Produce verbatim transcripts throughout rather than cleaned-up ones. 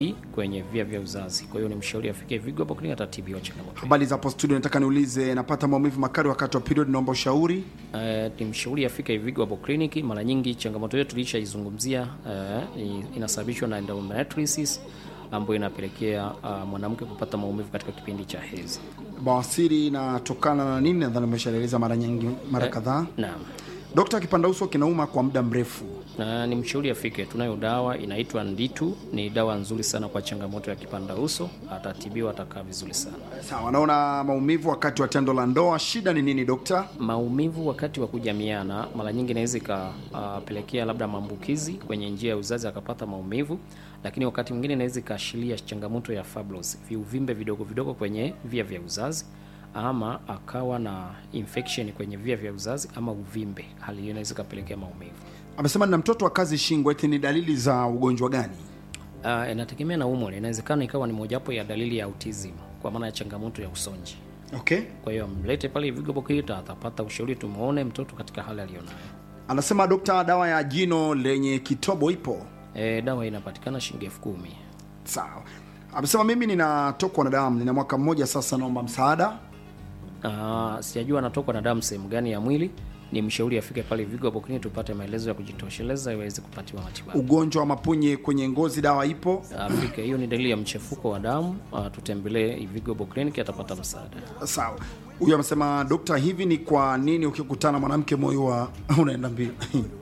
kwenye via vya uzazi. Kwa hiyo ni mshauri afike Vigo hapo kliniki atatibiwa changamoto. Habari za hapo studio, nataka niulize, napata maumivu makali wakati wa period, naomba ushauri. Eh, ni mshauri afike Vigo hapo kliniki. Mara nyingi changamoto yetu tulishaizungumzia, eh, inasababishwa na endometriosis ambayo inapelekea uh, mwanamke kupata maumivu katika kipindi cha hedhi. Bawasiri inatokana na nini? Nadhani umeshaeleza mara nyingi mara Eh, kadhaa. Naam. Dokta, kipanda uso kinauma kwa muda mrefu. Na ni mshauri afike. Tunayo dawa inaitwa Nditu, ni dawa nzuri sana kwa changamoto ya kipanda uso, atatibiwa atakaa vizuri sana. Sawa, naona maumivu wakati wa tendo la ndoa, shida ni nini dokta? Maumivu wakati wa kujamiana mara nyingi inaweza ikapelekea uh, labda maambukizi kwenye njia ya uzazi akapata maumivu, lakini wakati mwingine inaweza ikaashiria changamoto ya fibroids, viuvimbe vidogo vidogo kwenye via vya uzazi, ama akawa na infection kwenye via vya uzazi ama uvimbe. Hali hiyo inaweza ikapelekea maumivu. Amesema nina mtoto wa kazi shingo, eti ni dalili za ugonjwa gani? Uh, inategemea na umri. Inawezekana ikawa ni mojawapo ya dalili ya autism, kwa maana ya changamoto ya usonji. Okay. Kwa hiyo mlete pale Vigo Bokita, atapata ushauri, tumuone mtoto katika hali aliyonayo. Anasema dokta, dawa ya jino lenye kitobo ipo? E, dawa inapatikana shilingi elfu kumi. Sawa. Amesema mimi ninatokwa na damu, nina mwaka mmoja sasa, naomba msaada. Ah, sijajua anatokwa na damu sehemu gani ya mwili. Ni mshauri afike pale Vigo Bokini tupate maelezo ya kujitosheleza iweze kupatiwa matibabu. Ugonjwa wa mapunye kwenye ngozi, dawa ipo? Afike, hiyo ni dalili ya mchefuko wa damu. Uh, tutembelee Vigo Bokini atapata msaada. Sawa. Huyu amesema dokta, hivi ni kwa nini ukikutana mwanamke moyo wa unaenda mbio?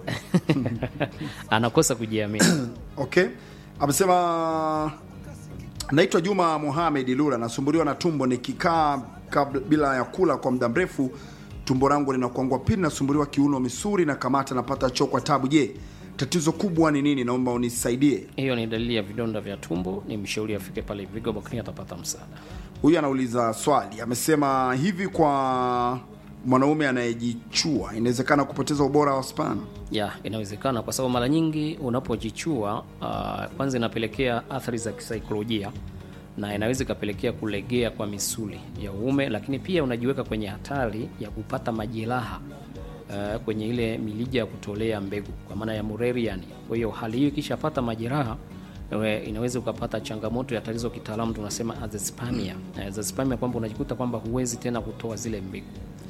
Anakosa kujiamini. Okay. Amesema naitwa Juma Mohamed Lula, nasumbuliwa na tumbo, nikikaa bila ya kula kwa muda mrefu tumbo langu linakuangua, pili nasumbuliwa kiuno, misuri na kamata, napata choo kwa tabu. Je, tatizo kubwa ni nini? Naomba unisaidie. Hiyo ni dalili ya vidonda vya tumbo. Ni mshauri afike pale Vigo Bokini atapata msaada. Huyu anauliza swali, amesema hivi kwa mwanaume anayejichua inawezekana kupoteza ubora wa sperm? Ya, inawezekana kwa sababu mara nyingi unapojichua uh, kwanza inapelekea athari za kisaikolojia na inaweza ikapelekea kulegea kwa misuli ya uume, lakini pia unajiweka kwenye hatari ya kupata majeraha uh, kwenye ile milija ya kutolea mbegu kwa maana ya Mullerian. Kwa hiyo hali hiyo ikishapata majeraha inaweza ukapata changamoto ya tatizo kitaalamu tunasema azoospermia. Azoospermia kwamba unajikuta kwamba huwezi tena kutoa zile mbegu.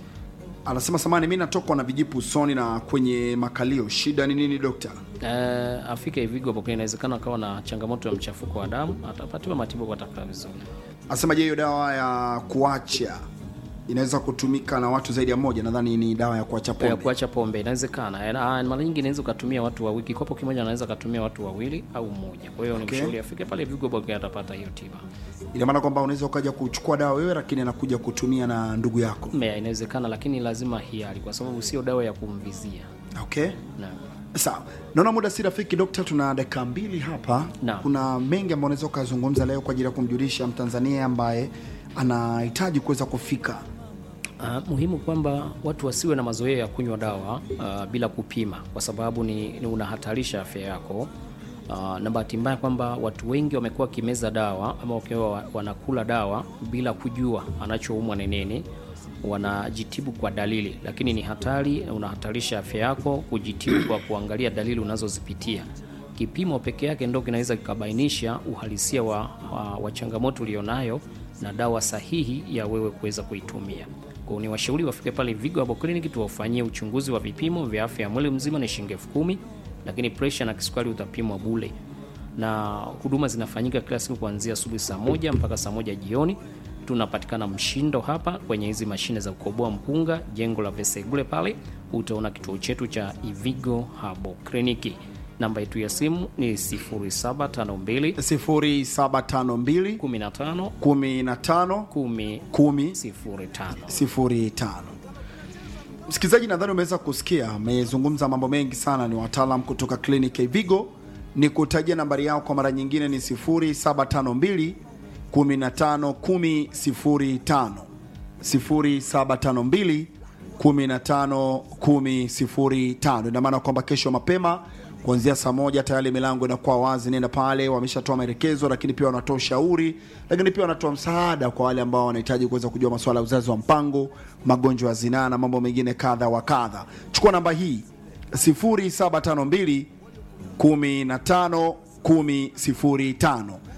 Anasema samani, mimi natokwa na vijipu usoni na kwenye makalio, shida ni nini dokta? Uh, afike Vigo Bokini, inawezekana akawa na changamoto ya mchafuko wa damu, atapatiwa matibabu atakaa vizuri. Anasema je, hiyo dawa ya kuacha inaweza kutumika na watu zaidi ya moja? Nadhani ni dawa ya kuacha pombe. Ya kuacha pombe inawezekana. Mara nyingi inaweza kutumia watu wa wiki, kopo kimoja anaweza kutumia watu wawili au mmoja. Kwa hiyo okay, ni mshauri afike pale Vigo Bokini atapata hiyo tiba. Ina maana kwamba unaweza ukaja kuchukua dawa wewe lakini anakuja kutumia na ndugu yako. Mea, inawezekana, lakini lazima hiari kwa sababu sio dawa ya kumvizia. Okay. Naam. Sawa. Naona muda si rafiki dokta, tuna dakika mbili hapa. Na kuna mengi ambayo unaweza kuzungumza leo kwa ajili ya kumjulisha Mtanzania ambaye anahitaji kuweza kufika. Uh, muhimu kwamba watu wasiwe na mazoea ya kunywa dawa uh, bila kupima, kwa sababu ni, ni unahatarisha afya yako. Uh, na bahati mbaya kwamba watu wengi wamekuwa kimeza dawa ama wakiwa wanakula dawa bila kujua anachoumwa ni nini, wanajitibu kwa dalili, lakini ni hatari, unahatarisha afya yako kujitibu kwa kuangalia dalili unazozipitia. Kipimo peke yake ndio kinaweza kikabainisha uhalisia wa, wa, wa changamoto ulionayo na dawa sahihi ya wewe kuweza kuitumia. Kwa ni washauri wafike pale Vigo Herbal Clinic tuwafanyie uchunguzi wa vipimo vya afya ya mwili mzima, ni shilingi elfu kumi, lakini pressure na kisukari utapimwa bure. Na huduma zinafanyika kila siku kuanzia asubuhi saa moja mpaka saa moja jioni. Tunapatikana Mshindo hapa kwenye hizi mashine za kukoboa mpunga, jengo la Vesegule pale utaona kituo chetu cha Vigo Herbal Clinic. Namba yetu ya simu ni sifuri saba tano mbili sifuri saba tano mbili kumi na tano kumi na tano kumi sifuri tano sifuri tano. Msikilizaji, nadhani umeweza kusikia, amezungumza mambo mengi sana, ni wataalamu kutoka kliniki Vigo. Ni kutajia nambari yao kwa mara nyingine ni sifuri saba tano mbili kumi na tano kumi sifuri tano sifuri saba tano mbili kumi na tano kumi sifuri tano. Ina maana kwamba kesho mapema kuanzia saa moja tayari milango inakuwa wazi, nenda pale, wameshatoa maelekezo, lakini pia wanatoa ushauri, lakini pia wanatoa msaada kwa wale ambao wanahitaji kuweza kujua masuala ya uzazi wa mpango, magonjwa ya zinaa na mambo mengine kadha wa kadha. Chukua namba hii sifuri saba tano mbili kumi na tano kumi sifuri tano